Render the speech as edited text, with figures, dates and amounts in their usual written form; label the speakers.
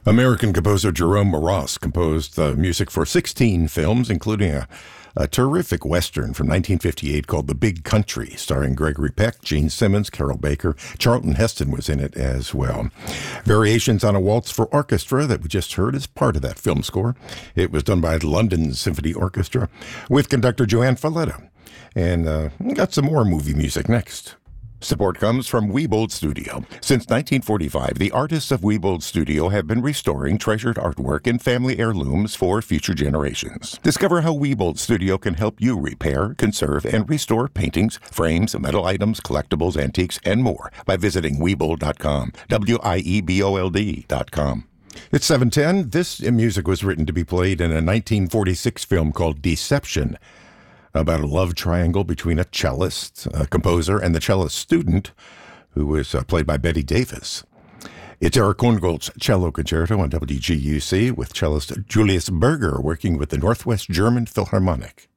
Speaker 1: American composer Jerome Moross composed the music for 16 films, including a terrific Western from 1958 called The Big Country, starring Gregory Peck, Gene Simmons, Carol Baker. Charlton Heston was in it as well. Variations on a Waltz for Orchestra that we just heard is part of that film score. It was done by the London Symphony Orchestra with conductor Joanne Falletta. And we got some more movie music next. Support comes from Wiebold Studio. Since 1945, the artists of Wiebold Studio have been restoring treasured artwork and family heirlooms for future generations. Discover how Wiebold Studio can help you repair, conserve, and restore paintings, frames, metal items, collectibles, antiques, and more by visiting Wiebold.com, Wiebold.com. It's 7:10. This music was written to be played in a 1946 film called Deception, about a love triangle between a cellist, a composer, and the cellist student, who was played by Betty Davis. It's Erich Korngold's Cello Concerto on WGUC with cellist Julius Berger working with the Northwest German Philharmonic.